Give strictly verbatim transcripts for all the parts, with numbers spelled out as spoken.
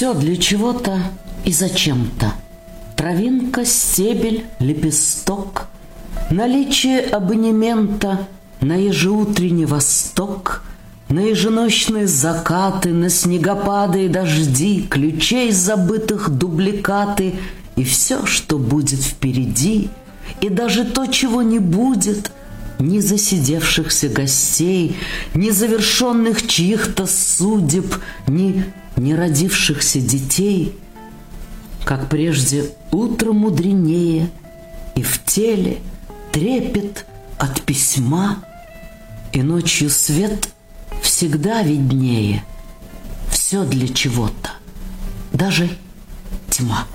Все для чего-то и зачем-то. Травинка, стебель, лепесток, наличие абонемента на ежеутренний восток, на еженочные закаты, на снегопады и дожди, ключей забытых дубликаты, и все, что будет впереди, и даже то, чего не будет, ни засидевшихся гостей, ни завершенных чьих-то судеб, ни неродившихся детей. Как прежде, утро мудренее, и в теле трепет от письма, и ночью свет всегда виднее. Все для чего-то, даже тьма.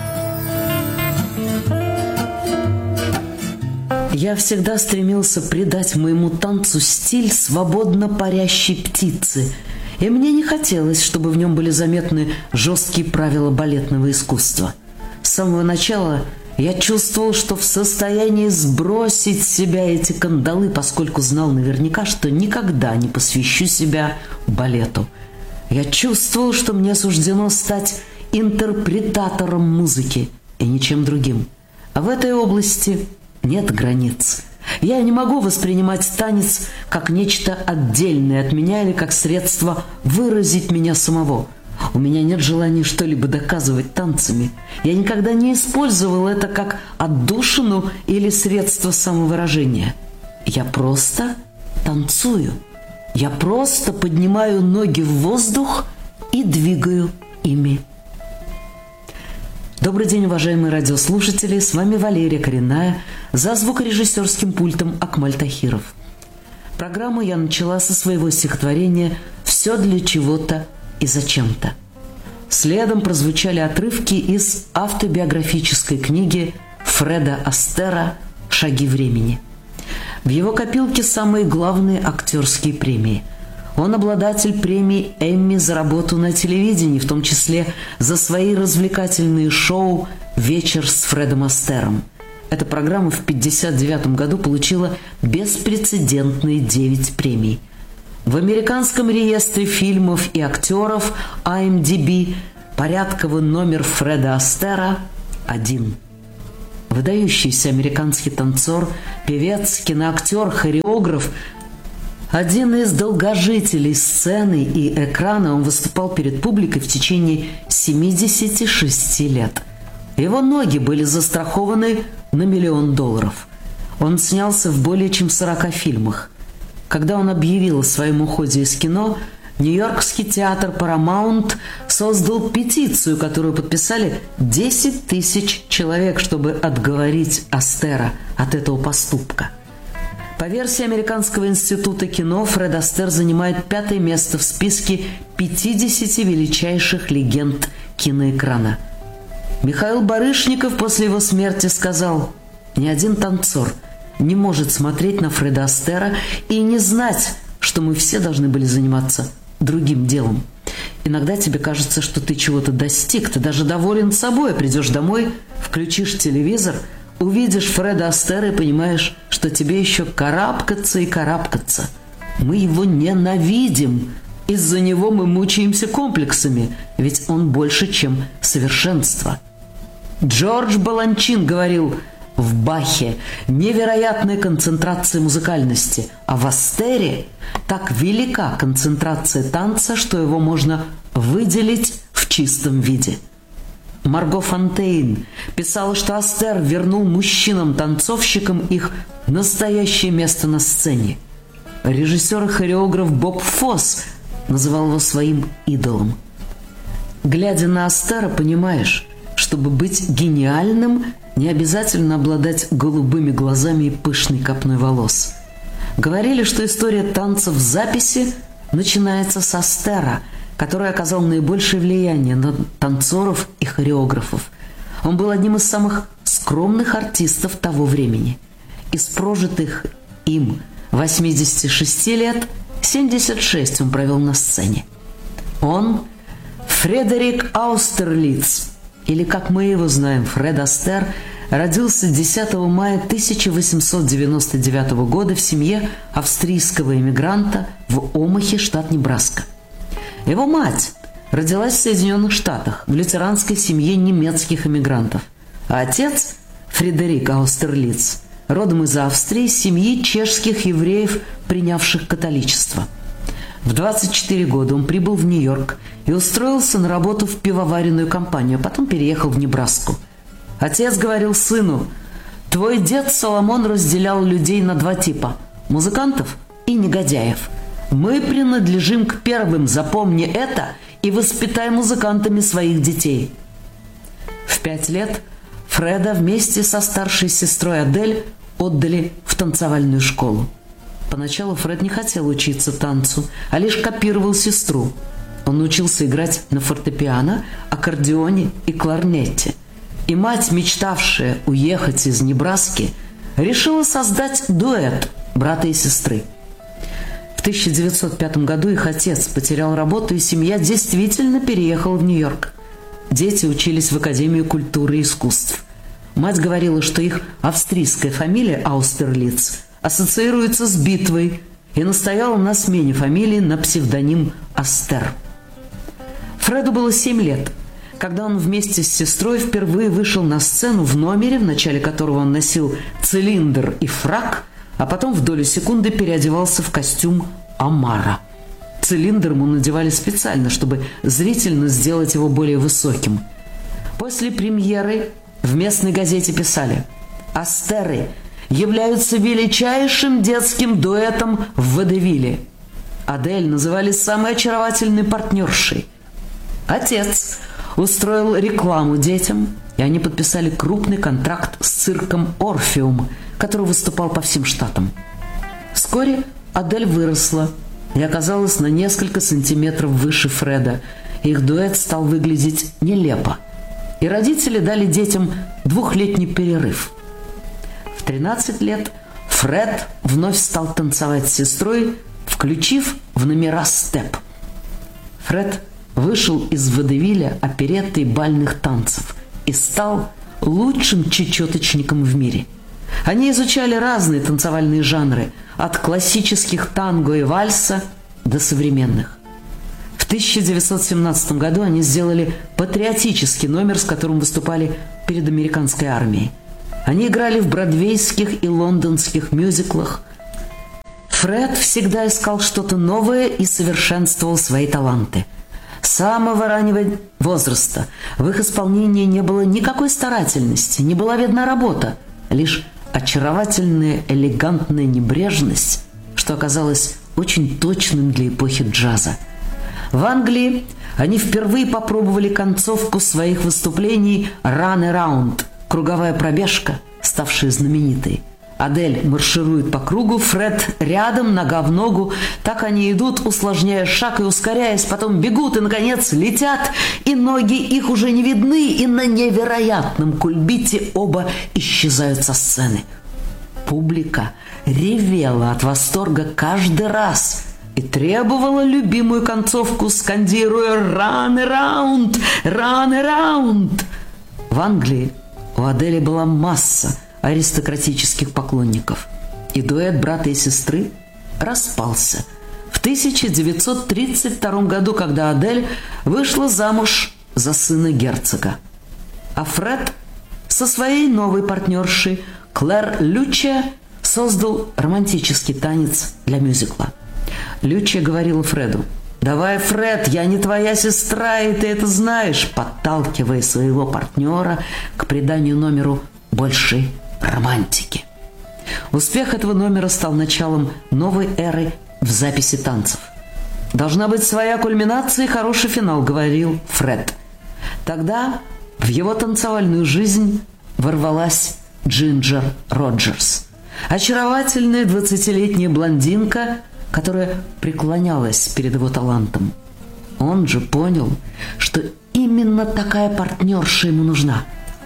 Я всегда стремился придать моему танцу стиль свободно парящей птицы, и мне не хотелось, чтобы в нем были заметны жесткие правила балетного искусства. С самого начала я чувствовал, что в состоянии сбросить с себя эти кандалы, поскольку знал наверняка, что никогда не посвящу себя балету. Я чувствовал, что мне суждено стать интерпретатором музыки и ничем другим. А в этой области нет границ. Я не могу воспринимать танец как нечто отдельное от меня или как средство выразить меня самого. У меня нет желания что-либо доказывать танцами. Я никогда не использовал это как отдушину или средство самовыражения. Я просто танцую. Я просто поднимаю ноги в воздух и двигаю ими. Добрый день, уважаемые радиослушатели! С вами Валерия Коренная, за звукорежиссерским пультом Акмаль Тахиров. Программу я начала со своего стихотворения «Все для чего-то и зачем-то». Следом прозвучали отрывки из автобиографической книги Фреда Астера «Шаги времени». В его копилке самые главные актерские премии. Он обладатель премии Эмми за работу на телевидении, в том числе за свои развлекательные шоу «Вечер с Фредом Астером». Эта программа в пятьдесят девятом году получила беспрецедентные девять премий. В американском реестре фильмов и актеров ай эм ди би порядковый номер Фреда Астера один. Выдающийся американский танцор, певец, киноактер, хореограф, один из долгожителей сцены и экрана, он выступал перед публикой в течение семидесяти шести лет. Его ноги были застрахованы на миллион долларов. Он снялся в более чем сорока фильмах. Когда он объявил о своем уходе из кино, Нью-Йоркский театр Paramount создал петицию, которую подписали десять тысяч человек, чтобы отговорить Астера от этого поступка. По версии Американского института кино, Фред Астер занимает пятое место в списке пятидесяти величайших легенд киноэкрана. Михаил Барышников после его смерти сказал: «Ни один танцор не может смотреть на Фреда Астера и не знать, что мы все должны были заниматься другим делом. Иногда тебе кажется, что ты чего-то достиг, ты даже доволен собой, придешь домой, включишь телевизор, увидишь Фреда Астера и понимаешь, что тебе еще карабкаться и карабкаться. Мы его ненавидим. Из-за него мы мучаемся комплексами, ведь он больше, чем совершенство». Джордж Баланчин говорил: в Бахе невероятная концентрация музыкальности, а в Астере так велика концентрация танца, что его можно выделить в чистом виде. Марго Фонтейн писала, что Астер вернул мужчинам-танцовщикам их настоящее место на сцене. Режиссер и хореограф Боб Фосс называл его своим идолом. Глядя на Астера, понимаешь, чтобы быть гениальным, не обязательно обладать голубыми глазами и пышной копной волос. Говорили, что история танцев в записи начинается с Астера, который оказал наибольшее влияние на танцоров и хореографов. Он был одним из самых скромных артистов того времени. Из прожитых им восьмидесяти шести лет семьдесят шесть он провел на сцене. Он – Фредерик Аустерлиц, или, как мы его знаем, Фред Астер, родился десятого мая тысяча восемьсот девяносто девятого года в семье австрийского эмигранта в Омахе, штат Небраска. Его мать, родилась в Соединенных Штатах в лютеранской семье немецких эмигрантов, а отец, Фредерик Аустерлиц, родом из Австрии, семьи чешских евреев, принявших католичество. В двадцать четыре года он прибыл в Нью-Йорк и устроился на работу в пивоваренную компанию, а потом переехал в Небраску. Отец говорил сыну: «Твой дед Соломон разделял людей на два типа – музыкантов и негодяев. Мы принадлежим к первым, запомни это, и воспитай музыкантами своих детей». В пять лет Фреда вместе со старшей сестрой Адель отдали в танцевальную школу. Поначалу Фред не хотел учиться танцу, а лишь копировал сестру. Он научился играть на фортепиано, аккордеоне и кларнете. И мать, мечтавшая уехать из Небраски, решила создать дуэт брата и сестры. В тысяча девятьсот пятом году их отец потерял работу, и семья действительно переехала в Нью-Йорк. Дети учились в Академии культуры и искусств. Мать говорила, что их австрийская фамилия Аустерлиц ассоциируется с битвой, и настояла на смене фамилии на псевдоним Астер. Фреду было семь лет, когда он вместе с сестрой впервые вышел на сцену в номере, в начале которого он носил цилиндр и фрак, а потом в долю секунды переодевался в костюм омара. Цилиндр ему надевали специально, чтобы зрительно сделать его более высоким. После премьеры в местной газете писали: «Астеры являются величайшим детским дуэтом в водевиле». Адель называли самой очаровательной партнершей. Отец устроил рекламу детям, и они подписали крупный контракт с цирком «Орфеум», который выступал по всем штатам. Вскоре Адель выросла и оказалась на несколько сантиметров выше Фреда. Их дуэт стал выглядеть нелепо, и родители дали детям двухлетний перерыв. В тринадцать лет Фред вновь стал танцевать с сестрой, включив в номера степ. Фред вышел из водевиля, оперетты и бальных танцев и стал лучшим чечеточником в мире. Они изучали разные танцевальные жанры, от классических танго и вальса до современных. В тысяча девятьсот семнадцатом году они сделали патриотический номер, с которым выступали перед американской армией. Они играли в бродвейских и лондонских мюзиклах. Фред всегда искал что-то новое и совершенствовал свои таланты. С самого раннего возраста в их исполнении не было никакой старательности, не была видна работа, лишь очаровательная элегантная небрежность, что оказалось очень точным для эпохи джаза. В Англии они впервые попробовали концовку своих выступлений «Run Around» – круговая пробежка, ставшая знаменитой. Адель марширует по кругу, Фред рядом, нога в ногу. Так они идут, усложняя шаг и ускоряясь, потом бегут и, наконец, летят, и ноги их уже не видны, и на невероятном кульбите оба исчезают со сцены. Публика ревела от восторга каждый раз и требовала любимую концовку, скандируя «Run around! Run around!». В Англии у Адели была масса аристократических поклонников, и дуэт брата и сестры распался в тысяча девятьсот тридцать втором году, когда Адель вышла замуж за сына герцога. А Фред со своей новой партнершей Клэр Лючия создал романтический танец для мюзикла. Лючия говорила Фреду: «Давай, Фред, я не твоя сестра, и ты это знаешь», подталкивая своего партнера к приданию номеру большей романтики. Успех этого номера стал началом новой эры в записи танцев. «Должна быть своя кульминация и хороший финал», — говорил Фред. Тогда в его танцевальную жизнь ворвалась Джинджер Роджерс, очаровательная двадцатилетняя блондинка, которая преклонялась перед его талантом. Он же понял, что именно такая партнерша ему нужна.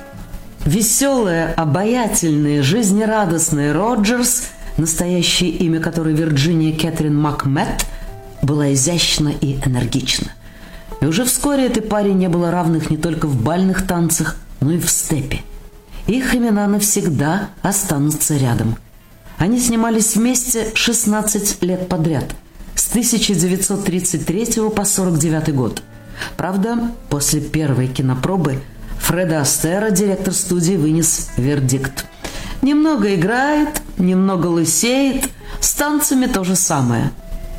Веселая, обаятельная, жизнерадостная Роджерс, настоящее имя которой Вирджиния Кэтрин Макмет, была изящна и энергична. И уже вскоре этой паре не было равных не только в бальных танцах, но и в степе. Их имена навсегда останутся рядом. Они снимались вместе шестнадцать лет подряд, с тысяча девятьсот тридцать третьего по сорок девятый год. Правда, после первой кинопробы Фреда Астера, директор студии, вынес вердикт. Немного играет, немного лысеет, с танцами то же самое.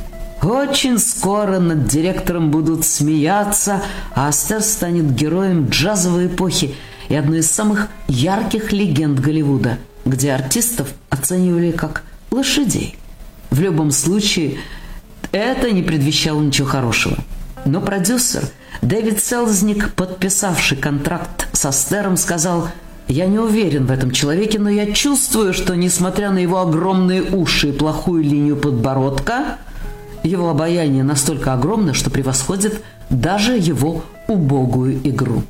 Очень скоро над директором будут смеяться, а Астер станет героем джазовой эпохи и одной из самых ярких легенд Голливуда, где артистов оценивали как лошадей. В любом случае, это не предвещало ничего хорошего. Но продюсер Дэвид Селзник, подписавший контракт с Астером, сказал: «Я не уверен в этом человеке, но я чувствую, что, несмотря на его огромные уши и плохую линию подбородка, его обаяние настолько огромно, что превосходит даже его убогую игру».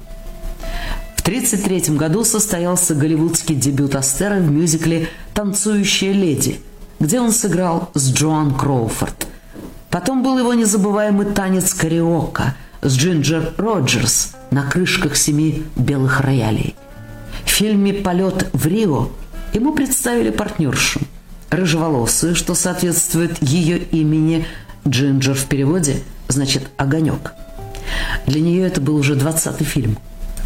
В тысяча девятьсот тридцать третьем году состоялся голливудский дебют Астера в мюзикле «Танцующая леди», где он сыграл с Джоан Кроуфорд. Потом был его незабываемый танец кариоке с Джинджер Роджерс на крышках семи белых роялей. В фильме «Полет в Рио» ему представили партнершу, рыжеволосую, что соответствует ее имени. Джинджер в переводе значит «огонек». Для нее это был уже двадцатый фильм.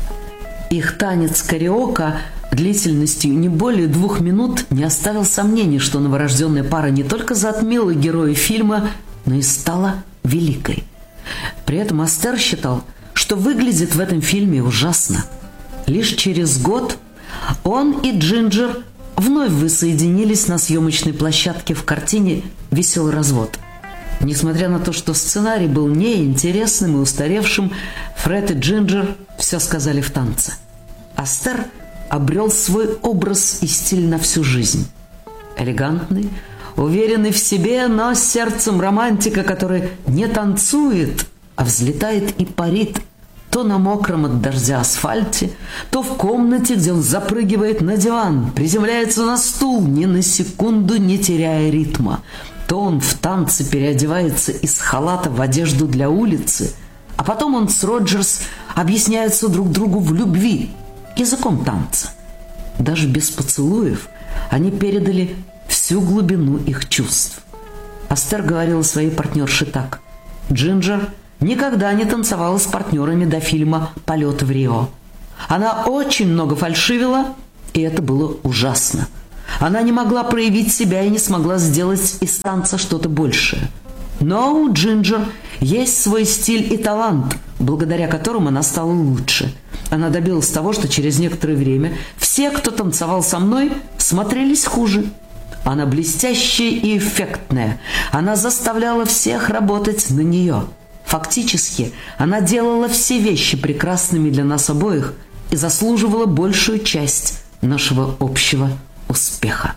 Их танец кариоке длительностью не более двух минут не оставил сомнений, что новорожденная пара не только затмила героя фильма, но и стала великой. При этом Астер считал, что выглядит в этом фильме ужасно. Лишь через год он и Джинджер вновь воссоединились на съемочной площадке в картине «Веселый развод». Несмотря на то, что сценарий был неинтересным и устаревшим, Фред и Джинджер все сказали в танце. Астер обрел свой образ и стиль на всю жизнь. Элегантный, уверенный в себе, но с сердцем романтика, который не танцует, а взлетает и парит то на мокром от дождя асфальте, то в комнате, где он запрыгивает на диван, приземляется на стул, ни на секунду не теряя ритма. То он в танце переодевается из халата в одежду для улицы, а потом он с Роджерс объясняются друг другу в любви языком танца. Даже без поцелуев они передали всю глубину их чувств. Астер говорила своей партнерше так: «Джинджер никогда не танцевала с партнерами до фильма «Полет в Рио». Она очень много фальшивила, и это было ужасно. Она не могла проявить себя и не смогла сделать из танца что-то большее. Но у Джинджер есть свой стиль и талант, благодаря которым она стала лучше. Она добилась того, что через некоторое время все, кто танцевал со мной, смотрелись хуже. Она блестящая и эффектная. Она заставляла всех работать на нее. Фактически, она делала все вещи прекрасными для нас обоих и заслуживала большую часть нашего общего успеха».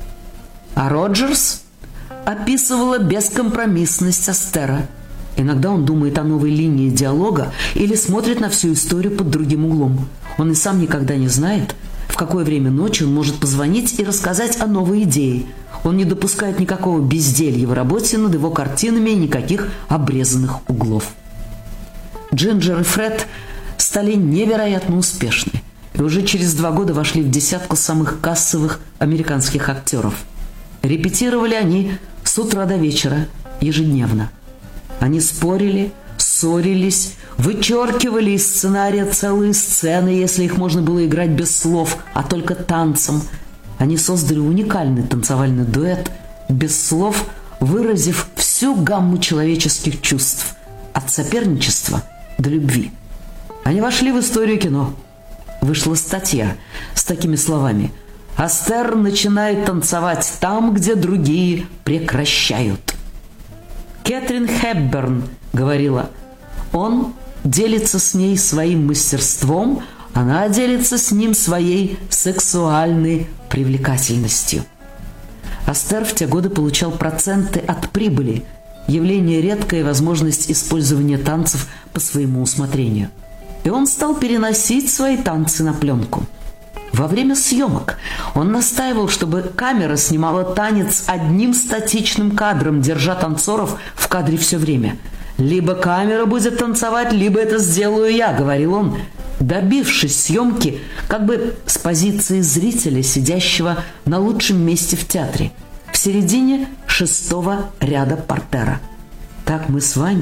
А Роджерс описывала бескомпромиссность Астера. Иногда он думает о новой линии диалога или смотрит на всю историю под другим углом. Он и сам никогда не знает, в какое время ночи он может позвонить и рассказать о новой идее. Он не допускает никакого безделья в работе над его картинами и никаких обрезанных углов. Джинджер и Фред стали невероятно успешны и уже через два года вошли в десятку самых кассовых американских актеров. Репетировали они с утра до вечера ежедневно. Они спорили, ссорились, вычеркивали из сценария целые сцены, если их можно было играть без слов, а только танцем. Они создали уникальный танцевальный дуэт, без слов выразив всю гамму человеческих чувств, от соперничества до любви. Они вошли в историю кино. Вышла статья с такими словами: «Астер начинает танцевать там, где другие прекращают». Кэтрин Хепберн говорила: «Он делится с ней своим мастерством, она делится с ним своей сексуальной привлекательностью». Астер в те годы получал проценты от прибыли, явление редкое, возможность использования танцев по своему усмотрению. И он стал переносить свои танцы на пленку. Во время съемок он настаивал, чтобы камера снимала танец одним статичным кадром, держа танцоров в кадре все время. «Либо камера будет танцевать, либо это сделаю я», — говорил он, добившись съемки как бы с позиции зрителя, сидящего на лучшем месте в театре, в середине шестого ряда портера. Так мы с вами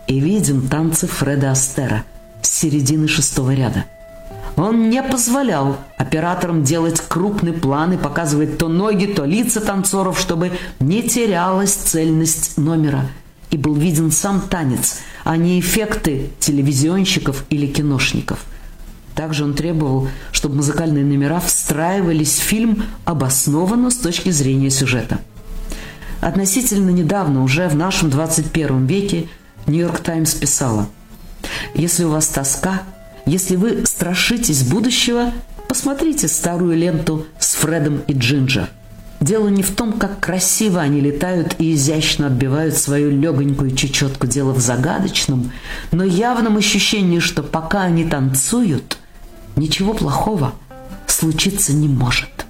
и видим танцы Фреда Астера с середины шестого ряда. Он не позволял операторам делать крупный план и показывать то ноги, то лица танцоров, чтобы не терялась цельность номера, и был виден сам танец, а не эффекты телевизионщиков или киношников. Также он требовал, чтобы музыкальные номера встраивались в фильм обоснованно с точки зрения сюжета. Относительно недавно, уже в нашем двадцать первом веке, «Нью-Йорк Таймс» писала: «Если у вас тоска, если вы страшитесь будущего, посмотрите старую ленту с Фредом и Джинджер. Дело не в том, как красиво они летают и изящно отбивают свою легонькую чечетку. Дело в загадочном, но явном ощущении, что пока они танцуют, ничего плохого случиться не может».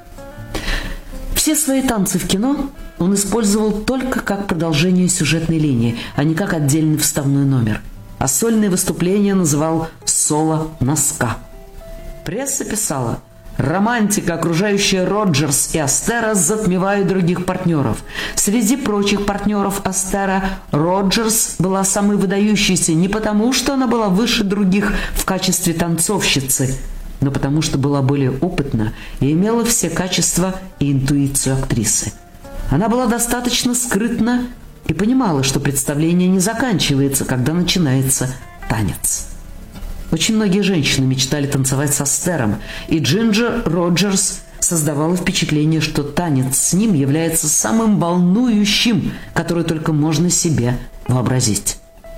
Все свои танцы в кино он использовал только как продолжение сюжетной линии, а не как отдельный вставной номер. А сольные выступления называл «соло на ска». Пресса писала: «Романтика, окружающая Роджерс и Астера, затмевает других партнеров. Среди прочих партнеров Астера Роджерс была самой выдающейся не потому, что она была выше других в качестве танцовщицы, но потому, что была более опытна и имела все качества и интуицию актрисы. Она была достаточно скрытна и понимала, что представление не заканчивается, когда начинается танец». Очень многие женщины мечтали танцевать с Астером, и Джинджер Роджерс создавала впечатление, что танец с ним является самым волнующим, который только можно себе вообразить.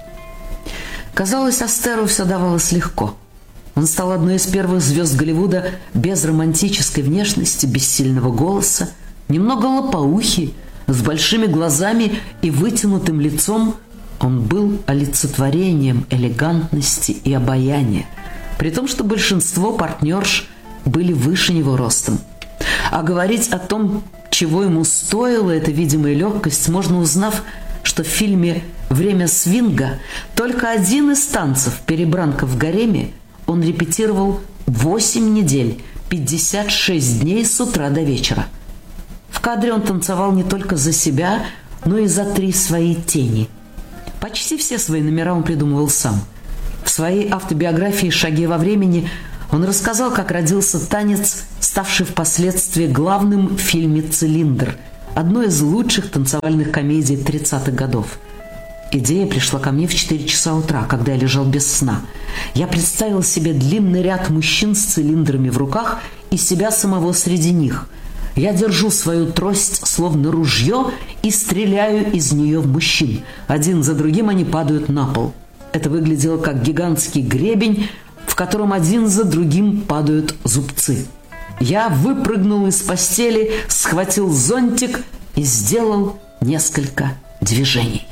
Казалось, Астеру все давалось легко. Он стал одной из первых звезд Голливуда без романтической внешности, без сильного голоса, немного лопоухий, с большими глазами и вытянутым лицом. Он был олицетворением элегантности и обаяния, при том, что большинство партнерш были выше него ростом. А говорить о том, чего ему стоила эта видимая легкость, можно, узнав, что в фильме «Время свинга» только один из танцев «Перебранка в гареме» он репетировал восемь недель, пятьдесят шесть дней с утра до вечера. В кадре он танцевал не только за себя, но и за три свои тени. Почти все свои номера он придумывал сам. В своей автобиографии «Шаги во времени» он рассказал, как родился танец, ставший впоследствии главным в фильме «Цилиндр», одной из лучших танцевальных комедий тридцатых годов. Идея пришла ко мне в четыре часа утра, когда я лежал без сна. Я представил себе длинный ряд мужчин с цилиндрами в руках и себя самого среди них. Я держу свою трость, словно ружье, и стреляю из нее в мужчин. Один за другим они падают на пол. Это выглядело как гигантский гребень, в котором один за другим падают зубцы. Я выпрыгнул из постели, схватил зонтик и сделал несколько движений.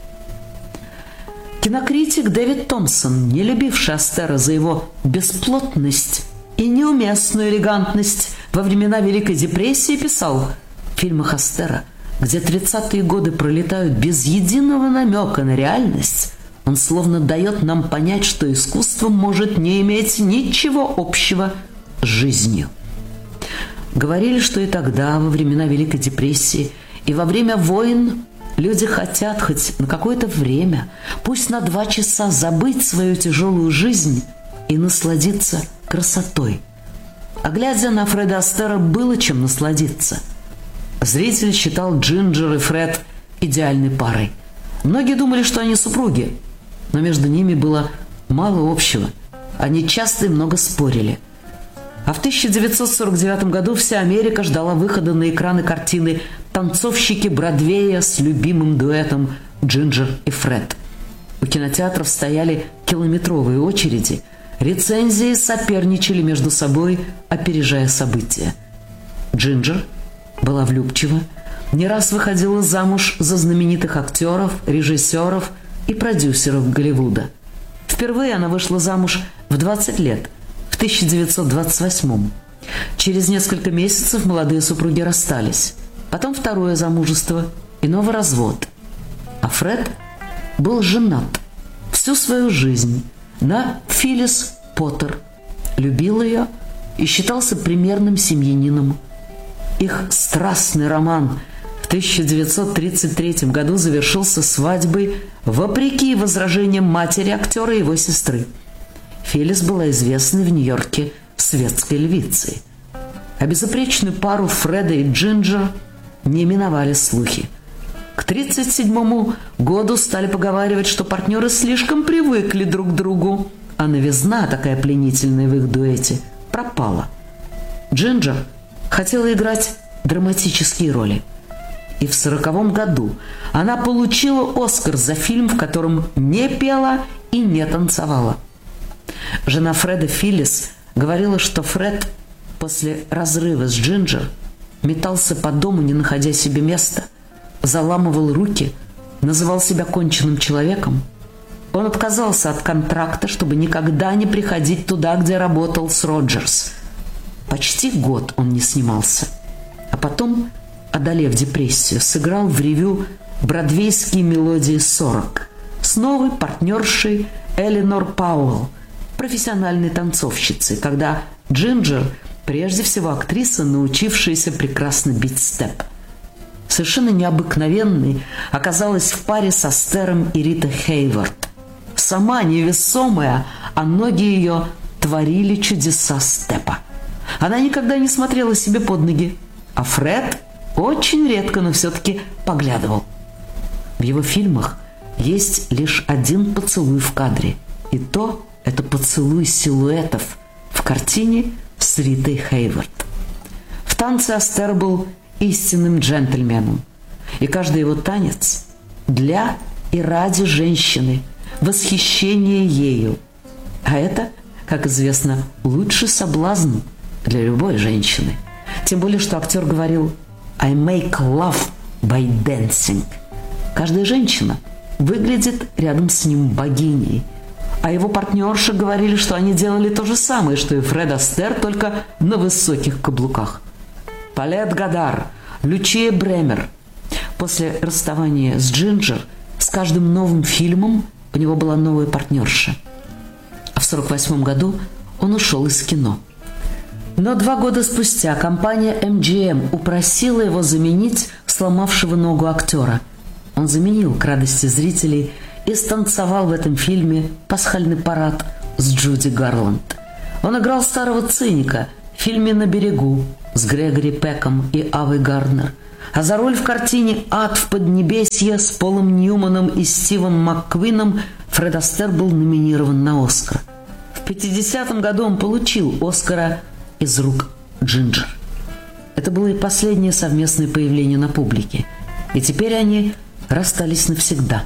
Кинокритик Дэвид Томпсон, не любивший Астера за его бесплотность и неуместную элегантность, во времена Великой депрессии писал: в фильмах Астера, где тридцатые годы пролетают без единого намека на реальность, он словно дает нам понять, что искусство может не иметь ничего общего с жизнью. Говорили, что и тогда, во времена Великой депрессии и во время войн, люди хотят хоть на какое-то время, пусть на два часа, забыть свою тяжелую жизнь и насладиться красотой. А глядя на Фреда Астера, было чем насладиться. Зритель считал Джинджер и Фред идеальной парой. Многие думали, что они супруги, но между ними было мало общего. Они часто и много спорили. А в тысяча девятьсот сорок девятом году вся Америка ждала выхода на экраны картины «Танцовщики Бродвея» с любимым дуэтом Джинджер и Фред. У кинотеатров стояли километровые очереди. Рецензии соперничали между собой, опережая события. Джинджер была влюбчива, не раз выходила замуж за знаменитых актеров, режиссеров и продюсеров Голливуда. Впервые она вышла замуж в двадцать лет, в тысяча девятьсот двадцать восьмом. Через несколько месяцев молодые супруги расстались. Потом второе замужество и новый развод. А Фред был женат всю свою жизнь на Филлис Поттер, любил ее и считался примерным семьянином. Их страстный роман в в тысяча девятьсот тридцать третьем году завершился свадьбой вопреки возражениям матери актера и его сестры. Филлис была известной в Нью-Йорке светской львицей. А безупречную пару Фреда и Джинджер не миновали слухи. К тридцать седьмому году стали поговаривать, что партнеры слишком привыкли друг к другу, а новизна, такая пленительная в их дуэте, пропала. Джинджер хотела играть драматические роли. И в сороковом году она получила «Оскар» за фильм, в котором не пела и не танцевала. Жена Фреда, Филлис, говорила, что Фред после разрыва с Джинджер метался по дому, не находя себе места, заламывал руки, называл себя конченным человеком. Он отказался от контракта, чтобы никогда не приходить туда, где работал с Роджерс. Почти год он не снимался. А потом, одолев депрессию, сыграл в ревю «Бродвейские мелодии сорок» с новой партнершей Эленор Пауэлл, профессиональной танцовщицей, когда Джинджер прежде всего актриса, научившаяся прекрасно бить степ. Совершенно необыкновенной оказалась в паре с Астером и Ритой Хейворт. Сама невесомая, а ноги ее творили чудеса степа. Она никогда не смотрела себе под ноги, а Фред очень редко, но все-таки поглядывал. В его фильмах есть лишь один поцелуй в кадре, и то это поцелуй силуэтов в картине с Ритой Хейворт. В танце Астер был истинным джентльменом, и каждый его танец для и ради женщины, восхищение ею. А это, как известно, лучший соблазн для любой женщины. Тем более, что актер говорил «I make love by dancing». Каждая женщина выглядит рядом с ним богиней. А его партнерши говорили, что они делали то же самое, что и Фред Астер, только на высоких каблуках. Палет Гадар, Лючия Бремер. После расставания с Джинджер с каждым новым фильмом у него была новая партнерша. А в сорок восьмом году он ушел из кино. Но два года спустя компания эм джи эм упросила его заменить сломавшего ногу актера. Он заменил к радости зрителей и станцевал в этом фильме «Пасхальный парад» с Джуди Гарланд. Он играл старого циника в фильме «На берегу» с Грегори Пеком и Авой Гарднер. А за роль в картине «Ад в Поднебесье» с Полом Ньюманом и Стивом МакКуином Фред Астер был номинирован на «Оскар». В пятидесятом году он получил «Оскара» из рук Джинджер. Это было и последнее совместное появление на публике. И теперь они расстались навсегда.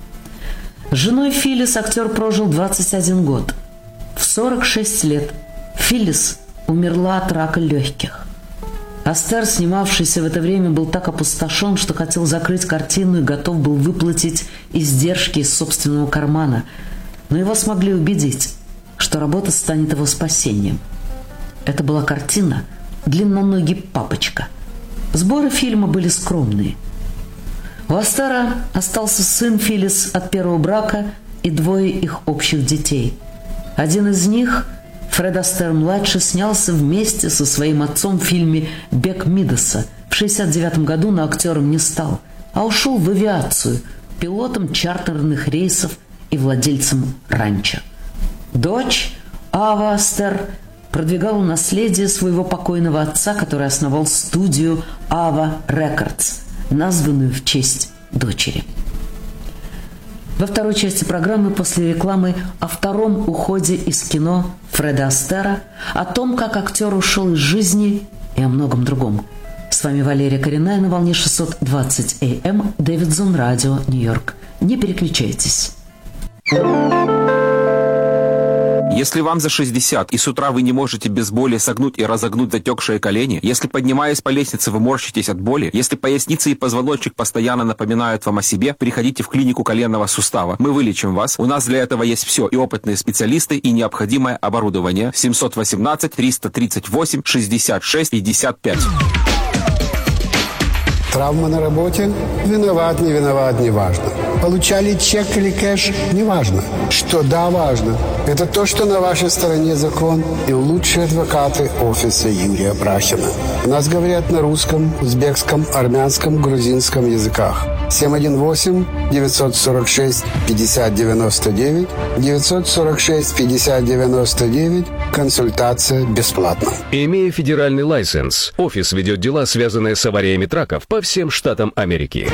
С женой Филлис актер прожил двадцать один год. В сорок шесть лет Филлис умерла от рака легких. Астер, снимавшийся в это время, был так опустошен, что хотел закрыть картину и готов был выплатить издержки из собственного кармана. Но его смогли убедить, что работа станет его спасением. Это была картина «Длинноногий папочка». Сборы фильма были скромные. У Астера остался сын Филлис от первого брака и двое их общих детей. Один из них, Фред Астер-младший, снялся вместе со своим отцом в фильме «Бег Мидаса». В шестьдесят девятом году, но актером не стал, а ушел в авиацию, пилотом чартерных рейсов и владельцем ранчо. Дочь Ава Астер продвигала наследие своего покойного отца, который основал студию Ava Records, названную в честь дочери. Во второй части программы после рекламы о втором уходе из кино Фреда Астера, о том, как актер ушел из жизни и о многом другом. С вами Валерия Коренная на волне шестьсот двадцать эй эм, Дэвидсон Радио, Нью-Йорк. Не переключайтесь. Если вам за шестьдесят, и с утра вы не можете без боли согнуть и разогнуть затекшие колени, если, поднимаясь по лестнице, вы морщитесь от боли, если поясница и позвоночник постоянно напоминают вам о себе, приходите в клинику коленного сустава. Мы вылечим вас. У нас для этого есть все: и опытные специалисты, и необходимое оборудование. семь один восемь триста тридцать восемь шестьдесят шесть пятьдесят пять. Травма на работе? Виноват, не виноват, не важно. Получали чек или кэш? Не важно. Что да, важно. Это то, что на вашей стороне закон и лучшие адвокаты офиса Юрия Брахина. У нас говорят на русском, узбекском, армянском, грузинском языках. семь один восемь девятьсот сорок шесть пятьдесят девяносто девять девятьсот сорок шесть пятьдесят девяносто девять. Консультация бесплатна. Имея федеральный лайсенс, офис ведет дела, связанные с авариями траков по всем штатам Америки.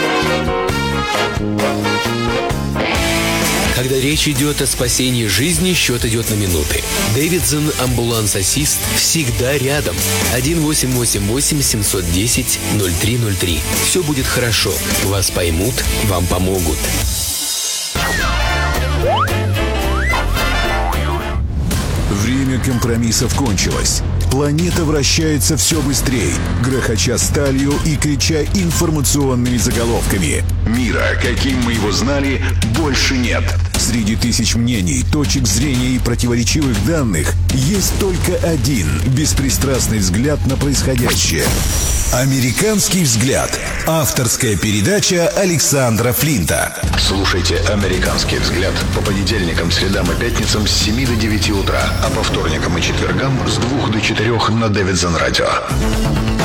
Когда речь идет о спасении жизни, счет идет на минуты. Дэвидсон Амбуланс-Ассист всегда рядом. один восемь восемь восемь семь один ноль ноль три ноль три. Все будет хорошо. Вас поймут, вам помогут. Время компромиссов кончилось. Планета вращается все быстрее, грохоча сталью и крича информационными заголовками. Мира, каким мы его знали, больше нет. Среди тысяч мнений, точек зрения и противоречивых данных есть только один беспристрастный взгляд на происходящее. «Американский взгляд». Авторская передача Александра Флинта. Слушайте «Американский взгляд» по понедельникам, средам и пятницам с семи до девяти утра, а по вторникам и четвергам с двух до четырех на Дэвидсон Радио.